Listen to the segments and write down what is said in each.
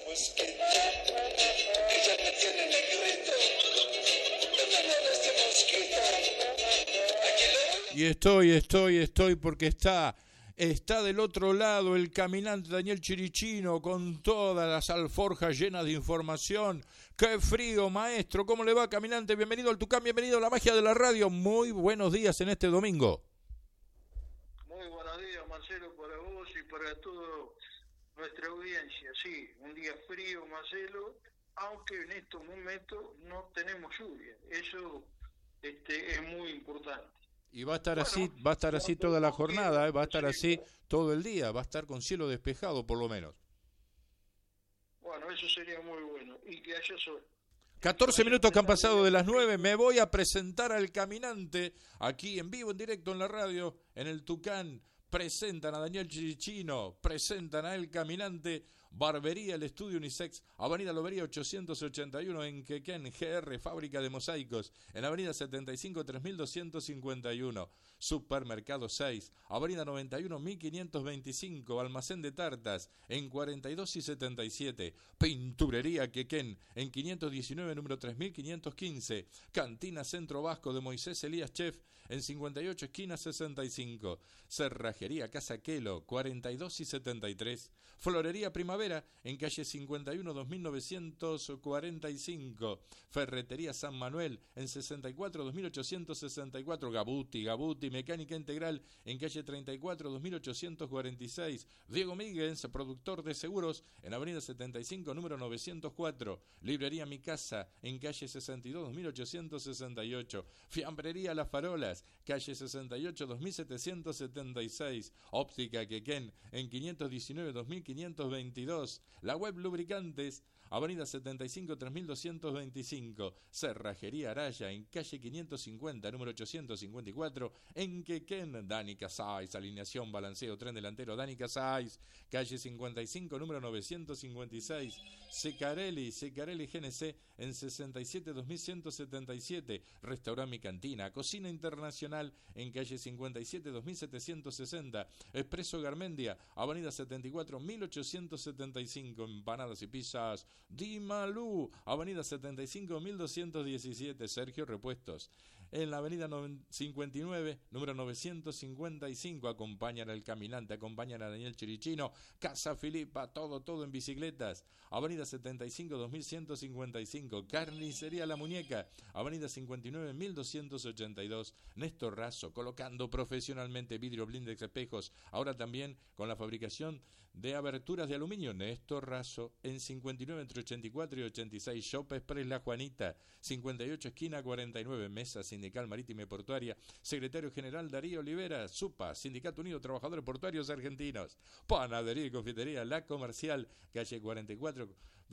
mosquito, ella me tiene negrito, dándole este mosquito. Aquí lo Y estoy porque está del otro lado el caminante Daniel Chirichino con todas las alforjas llenas de información. ¡Qué frío, maestro! ¿Cómo le va, caminante? Bienvenido al Tucán, bienvenido a la magia de la radio. Muy buenos días en este domingo. Muy buenos días, Marcelo, para vos y para toda nuestra audiencia. Sí, un día frío, Marcelo, aunque en estos momentos no tenemos lluvia. Eso es muy importante. Y va a estar así toda la jornada, va a estar así todo el día, va a estar con cielo despejado por lo menos. Bueno, eso sería muy bueno. Y que haya sol. 14 minutos que han pasado de las 9, me voy a presentar al caminante aquí en vivo, en directo en la radio, en el Tucán. Presentan a Daniel Chirichino, presentan a El Caminante, Barbería El Estudio Unisex, Avenida Lobería 881 en Quequén, GR, Fábrica de Mosaicos, en Avenida 75 3251, Supermercado 6, Avenida 91 1525, Almacén de Tartas, en 42 y 77, Pinturería Quequén, en 519 número 3515, Cantina Centro Vasco de Moisés Elías Chef, en 58 esquina 65, Cerrajería Casa Quelo, 42 y 73, Florería Primavera, en calle 51 2945, Ferretería San Manuel, en 64 2864, Gabuti, Mecánica Integral, en calle 34 2846, Diego Míguez, productor de seguros, en avenida 75 número 904, Librería Mi Casa, en calle 62 2868, Fiambrería Las Farolas, calle 68 2776, Óptica Quequén, en 519 2522, la web Lubricantes, avenida 75 3225, Cerrajería Araya, en calle 550 número 854, en Quequén, Dani Casais, alineación, balanceo, tren delantero, Dani Casais, calle 55 número 956, Secarelli GNC, en 67 2177, Restaurante Mi Cantina, Cocina Internacional, en calle 57 2760, Expreso Garmendia, avenida 74 1875, Empanadas y Pizzas Di Malú, avenida 75 1217, Sergio Repuestos, en la avenida 59 número 955, acompañan al caminante, acompañan a Daniel Chirichino, Casa Filipa, todo en bicicletas, avenida 75 2155, Carnicería La Muñeca, avenida 59 1282, Néstor Razo, colocando profesionalmente vidrio blindex, espejos, ahora también con la fabricación de aberturas de aluminio, Néstor Razo, en 59 entre 84 y 86, Shop Express La Juanita, 58 esquina 49, Mesa Sindical Marítima y Portuaria, Secretario General Darío Olivera, SUPA, Sindicato Unido de Trabajadores Portuarios Argentinos, Panadería y Confitería La Comercial, calle 44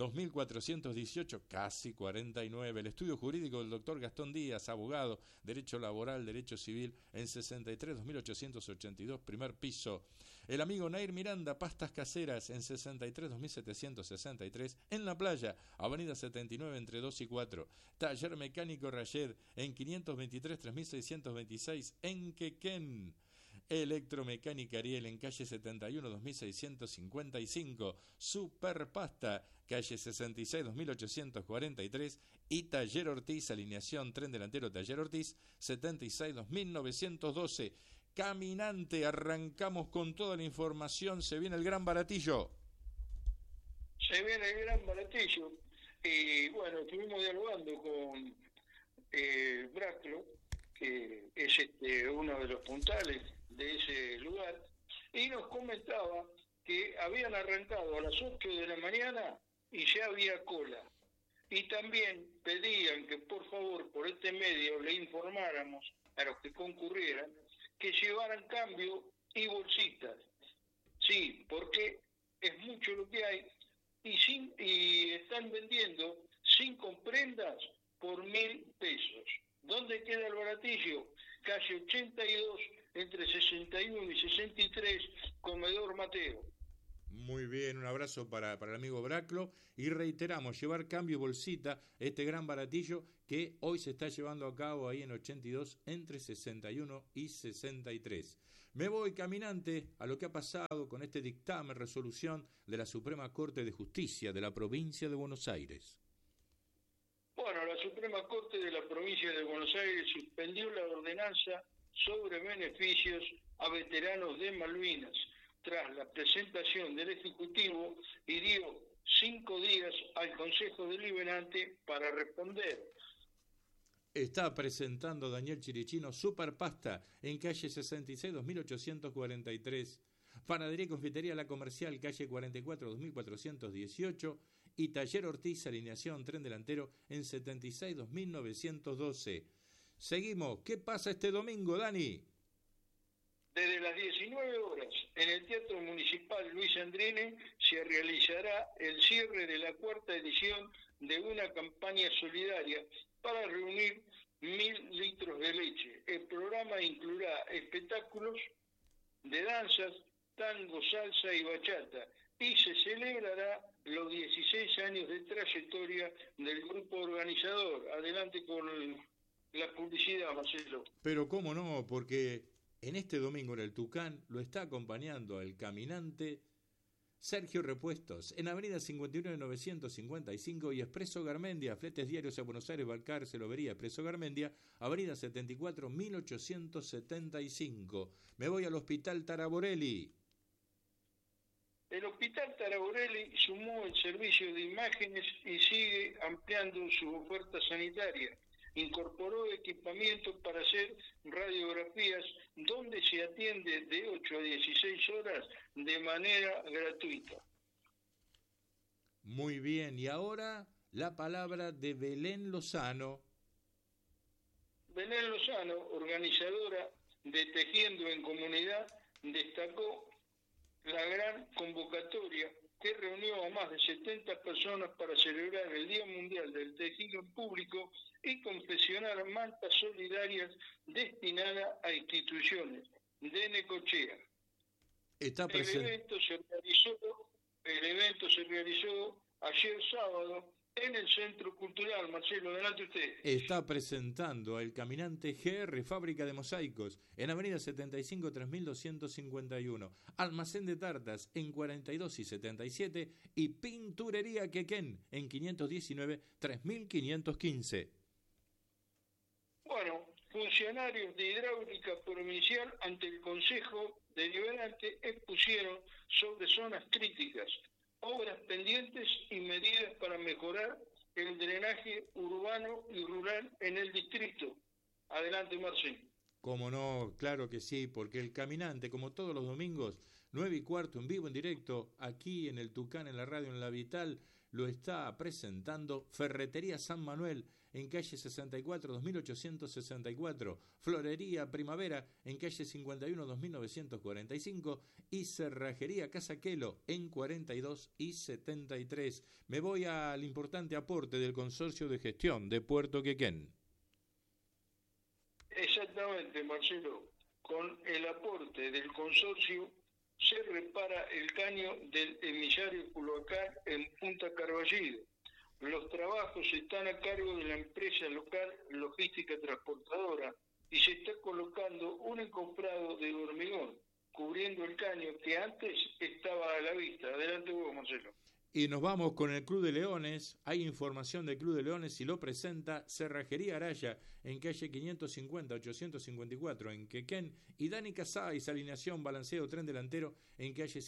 2418, casi 49, el estudio jurídico del doctor Gastón Díaz, abogado, derecho laboral, derecho civil, en 63 2882, primer piso. El amigo Nair Miranda, pastas caseras, en 63 2763, en La Playa, avenida 79 entre 2 y 4. Taller Mecánico Rayed, en 523 3626, en Quequén. Electromecánica Ariel, en calle 71 2655, Superpasta, calle 66 2843, y Taller Ortiz, alineación tren delantero Taller Ortiz, 76 2912. Caminante, arrancamos con toda la información, se viene el gran baratillo. Se viene el gran baratillo. Y bueno, estuvimos dialogando con Braclo, que es uno de los puntales de ese lugar, y nos comentaba que habían arrancado a las 8 de la mañana y ya había cola. Y también pedían que por favor por este medio le informáramos a los que concurrieran que llevaran cambio y bolsitas. Sí, porque es mucho lo que hay y están vendiendo 5 prendas por 1.000 pesos. ¿Dónde queda el baratillo? Calle 82 entre 61 y 63, Comedor Mateo. Muy bien, un abrazo para el amigo Braclo y reiteramos, llevar cambio y bolsita, este gran baratillo que hoy se está llevando a cabo ahí en 82 entre 61 y 63. Me voy caminante a lo que ha pasado con este dictamen, resolución de la Suprema Corte de Justicia de la provincia de Buenos Aires. Bueno, la Suprema Corte de la provincia de Buenos Aires suspendió la ordenanza sobre beneficios a veteranos de Malvinas tras la presentación del Ejecutivo y dio 5 días al Consejo Deliberante para responder. Está presentando Daniel Chirichino Superpasta en calle 66 2843, Panadería y Confitería La Comercial, calle 44 2418 y Taller Ortiz, alineación Tren Delantero en 76 2912. Seguimos. ¿Qué pasa este domingo, Dani? Desde las 19 horas, en el Teatro Municipal Luis Andrine, se realizará el cierre de la 4ª edición de una campaña solidaria para reunir 1.000 litros de leche. El programa incluirá espectáculos de danzas, tango, salsa y bachata, y se celebrará los 16 años de trayectoria del grupo organizador. Adelante con la publicidad, Marcelo. Pero cómo no, porque en este domingo en el Tucán lo está acompañando el caminante Sergio Repuestos en Avenida 51.955 y Expreso Garmendia, fletes diarios a Buenos Aires, Balcarce, Lobería, Expreso Garmendia, Avenida 74.1875. Me voy al Hospital Taraborelli. El Hospital Taraborelli sumó el servicio de imágenes y sigue ampliando su oferta sanitaria. Incorporó equipamiento para hacer radiografías donde se atiende de 8 a 16 horas de manera gratuita. Muy bien, y ahora la palabra de Belén Lozano. Belén Lozano, organizadora de Tejiendo en Comunidad, destacó la gran convocatoria que reunió a más de 70 personas para celebrar el Día Mundial del Tejido en Público y confeccionar mantas solidarias destinadas a instituciones de Necochea. El evento se realizó ayer sábado en el Centro Cultural. Marcelo, adelante usted. Está presentando el caminante GR, fábrica de mosaicos, en Avenida 75 3251, Almacén de Tartas en 42 y 77 y Pinturería Quequén en 519 3515. Bueno, funcionarios de Hidráulica Provincial ante el Consejo Deliberante expusieron sobre zonas críticas, obras pendientes y medidas para mejorar el drenaje urbano y rural en el distrito. Adelante, Marcelo. Como no, claro que sí, porque el caminante, como todos los domingos, 9:15 en vivo, en directo, aquí en el Tucán, en la radio, en La Vital, lo está presentando Ferretería San Manuel, en calle 64, 2864, Florería Primavera, en calle 51, 2945, y Cerrajería Casaquelo, en 42 y 73. Me voy al importante aporte del Consorcio de Gestión de Puerto Quequén. Exactamente, Marcelo. Con el aporte del consorcio se repara el caño del emisario Culhuacán en Punta Carballido. Los trabajos están a cargo de la empresa local Logística Transportadora y se está colocando un encofrado de hormigón cubriendo el caño que antes estaba a la vista. Adelante vos, Marcelo. Y nos vamos con el Club de Leones. Hay información del Club de Leones y lo presenta Cerrajería Araya en calle 550-854 en Quequén y Dani Casais, alineación balanceo Tren Delantero en calle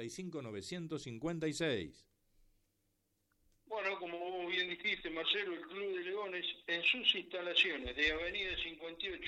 55-956. Bueno, como vos bien dijiste, Marcelo, el Club de Leones en sus instalaciones de Avenida 58,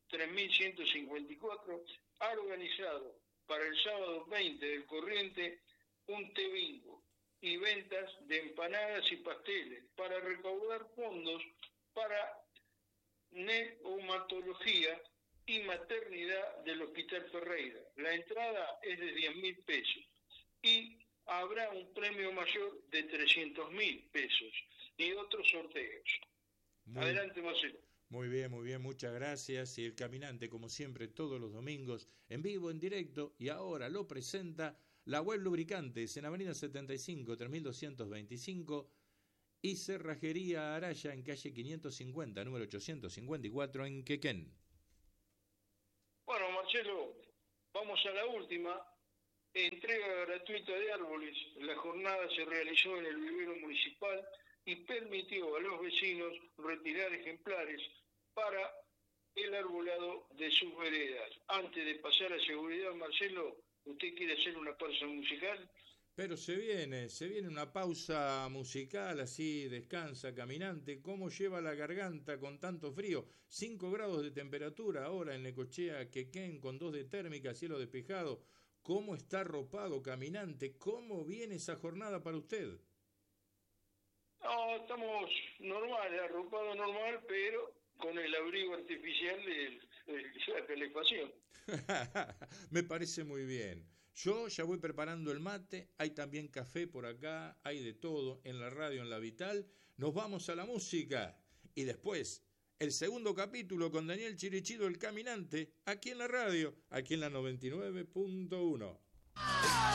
3154, ha organizado para el sábado 20 del corriente un té bingo y ventas de empanadas y pasteles para recaudar fondos para neomatología y maternidad del Hospital Ferreira. La entrada es de 10.000 pesos y habrá un premio mayor de 300.000 pesos y otros sorteos. Adelante, Marcelo. Muy bien, muchas gracias. Y el caminante, como siempre, todos los domingos, en vivo, en directo, y ahora lo presenta La Web Lubricantes en Avenida 75, 3225 y Cerrajería Araya en calle 550, número 854 en Quequén. Bueno, Marcelo, vamos a la última. Entrega gratuita de árboles. La jornada se realizó en el vivero municipal y permitió a los vecinos retirar ejemplares para el arbolado de sus veredas. Antes de pasar a seguridad, Marcelo, ¿usted quiere hacer una pausa musical? Pero se viene una pausa musical, así descansa, caminante. ¿Cómo lleva la garganta con tanto frío? 5 grados de temperatura ahora en Necochea, Quequén, con 2 de térmica, cielo despejado. ¿Cómo está arropado, caminante? ¿Cómo viene esa jornada para usted? No, estamos normal, arropado normal, pero con el abrigo artificial de la calefacción. Me parece muy bien. Yo ya voy preparando el mate, hay también café por acá, hay de todo en la radio, en la Vital. Nos vamos a la música y después el segundo capítulo con Daniel Chirichido, el caminante, aquí en la radio, aquí en la 99.1.